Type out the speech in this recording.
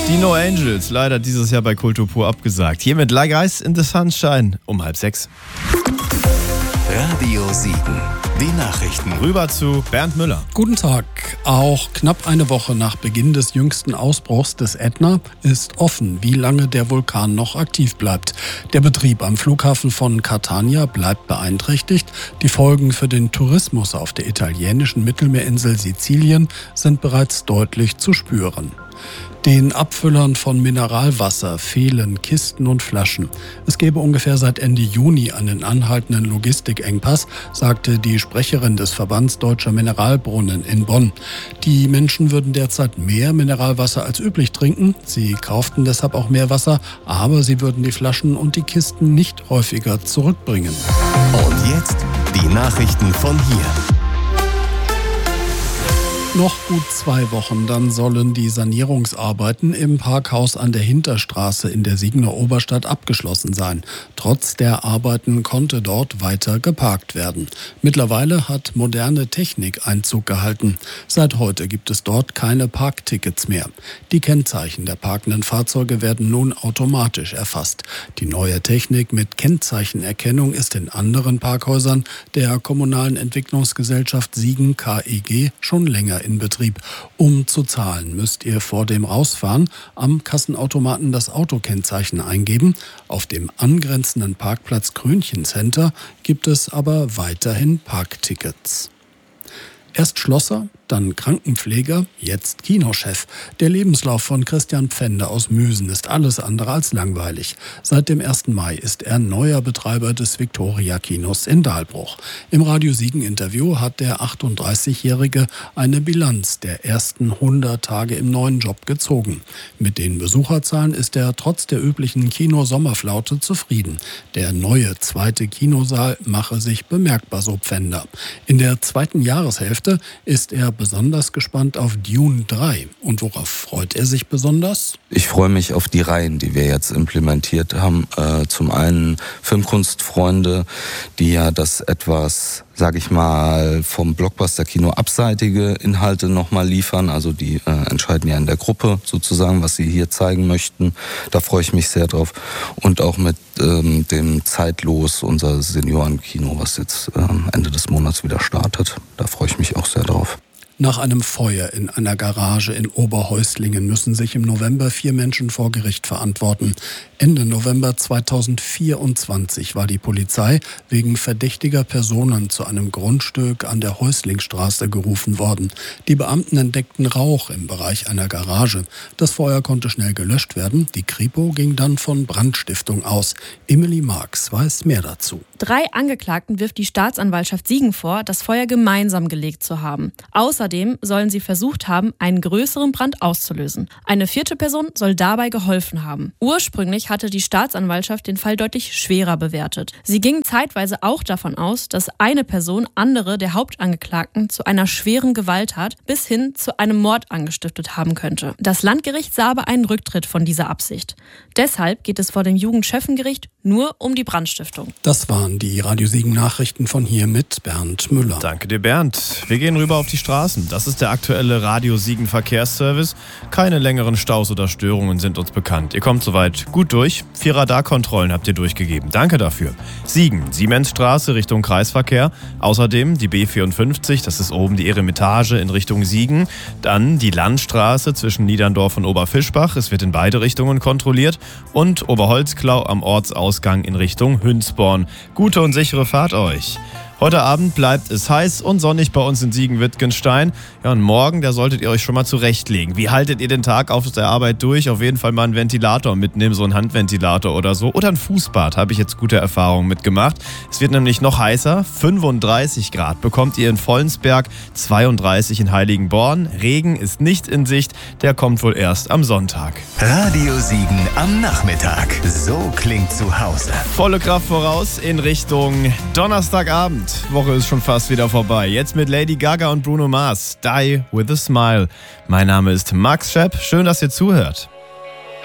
Die No Angels, leider dieses Jahr bei Kultur pur abgesagt. Hier mit Like Ice in the Sunshine um 5:30. Radio Siegen, die Nachrichten. Rüber zu Bernd Müller. Guten Tag. Auch knapp eine Woche nach Beginn des jüngsten Ausbruchs des Ätna ist offen, wie lange der Vulkan noch aktiv bleibt. Der Betrieb am Flughafen von Catania bleibt beeinträchtigt. Die Folgen für den Tourismus auf der italienischen Mittelmeerinsel Sizilien sind bereits deutlich zu spüren. Den Abfüllern von Mineralwasser fehlen Kisten und Flaschen. Es gäbe ungefähr seit Ende Juni einen anhaltenden Logistikengpass, sagte die Sprecherin des Verbands Deutscher Mineralbrunnen in Bonn. Die Menschen würden derzeit mehr Mineralwasser als üblich trinken. Sie kauften deshalb auch mehr Wasser, aber sie würden die Flaschen und die Kisten nicht häufiger zurückbringen. Und jetzt die Nachrichten von hier. Noch gut 2 Wochen, dann sollen die Sanierungsarbeiten im Parkhaus an der Hinterstraße in der Siegener Oberstadt abgeschlossen sein. Trotz der Arbeiten konnte dort weiter geparkt werden. Mittlerweile hat moderne Technik Einzug gehalten. Seit heute gibt es dort keine Parktickets mehr. Die Kennzeichen der parkenden Fahrzeuge werden nun automatisch erfasst. Die neue Technik mit Kennzeichenerkennung ist in anderen Parkhäusern der Kommunalen Entwicklungsgesellschaft Siegen KEG schon länger in Betrieb. Um zu zahlen, müsst ihr vor dem Rausfahren am Kassenautomaten das Autokennzeichen eingeben. Auf dem angrenzenden Parkplatz Krönchen Center gibt es aber weiterhin Parktickets. Erst Schlosser, dann Krankenpfleger, jetzt Kinochef. Der Lebenslauf von Christian Pfänder aus Müsen ist alles andere als langweilig. Seit dem 1. Mai ist er neuer Betreiber des Victoria-Kinos in Dahlbruch. Im Radio Siegen-Interview hat der 38-Jährige eine Bilanz der ersten 100 Tage im neuen Job gezogen. Mit den Besucherzahlen ist er trotz der üblichen Kino-Sommerflaute zufrieden. Der neue zweite Kinosaal mache sich bemerkbar, so Pfänder. In der zweiten Jahreshälfte ist er besonders gespannt auf Dune 3. Und worauf freut er sich besonders? Ich freue mich auf die Reihen, die wir jetzt implementiert haben. Zum einen Filmkunstfreunde, die ja das etwas, sage ich mal, vom Blockbuster-Kino abseitige Inhalte nochmal liefern. Also die entscheiden ja in der Gruppe sozusagen, was sie hier zeigen möchten. Da freue ich mich sehr drauf. Und auch mit dem Zeitlos, unser Seniorenkino, was jetzt Ende des Monats wieder startet. Da freue ich mich auch sehr drauf. Nach einem Feuer in einer Garage in Oberhäuslingen müssen sich im November 4 Menschen vor Gericht verantworten. Ende November 2024 war die Polizei wegen verdächtiger Personen zu einem Grundstück an der Häuslingstraße gerufen worden. Die Beamten entdeckten Rauch im Bereich einer Garage. Das Feuer konnte schnell gelöscht werden. Die Kripo ging dann von Brandstiftung aus. Emily Marx weiß mehr dazu. 3 Angeklagten wirft die Staatsanwaltschaft Siegen vor, das Feuer gemeinsam gelegt zu haben. Außerdem sollen sie versucht haben, einen größeren Brand auszulösen. Eine 4. Person soll dabei geholfen haben. Ursprünglich hatte die Staatsanwaltschaft den Fall deutlich schwerer bewertet. Sie ging zeitweise auch davon aus, dass eine Person andere der Hauptangeklagten zu einer schweren Gewalttat bis hin zu einem Mord angestiftet haben könnte. Das Landgericht sah aber einen Rücktritt von dieser Absicht. Deshalb geht es vor dem Jugendschöffengericht nur um die Brandstiftung. Das waren die Radio Siegen Nachrichten von hier mit Bernd Müller. Danke dir, Bernd. Wir gehen rüber auf die Straßen. Das ist der aktuelle Radio Siegen Verkehrsservice. Keine längeren Staus oder Störungen sind uns bekannt. Ihr kommt soweit gut durch. 4 Radarkontrollen habt ihr durchgegeben. Danke dafür. Siegen, Siemensstraße Richtung Kreisverkehr. Außerdem die B54, das ist oben die Eremitage in Richtung Siegen. Dann die Landstraße zwischen Niederndorf und Oberfischbach. Es wird in beide Richtungen kontrolliert. Und Oberholzklau am Ortsausgang in Richtung Hünsborn. Gute und sichere Fahrt euch. Heute Abend bleibt es heiß und sonnig bei uns in Siegen-Wittgenstein. Ja, und morgen, da solltet ihr euch schon mal zurechtlegen. Wie haltet ihr den Tag auf der Arbeit durch? Auf jeden Fall mal einen Ventilator mitnehmen, so einen Handventilator oder so. Oder ein Fußbad, habe ich jetzt gute Erfahrungen mitgemacht. Es wird nämlich noch heißer. 35 Grad bekommt ihr in Vollensberg, 32 in Heiligenborn. Regen ist nicht in Sicht, der kommt wohl erst am Sonntag. Radio Siegen am Nachmittag. So klingt zu Hause. Volle Kraft voraus in Richtung Donnerstagabend. Woche ist schon fast wieder vorbei. Jetzt mit Lady Gaga und Bruno Mars. Die with a Smile. Mein Name ist Max Schepp. Schön, dass ihr zuhört.